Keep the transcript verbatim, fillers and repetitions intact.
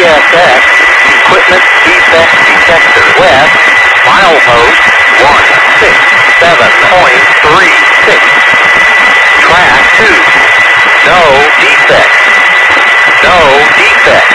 S X Equipment Defect Detector. West, milepost one six seven point three six. Track two. No defect. No defect.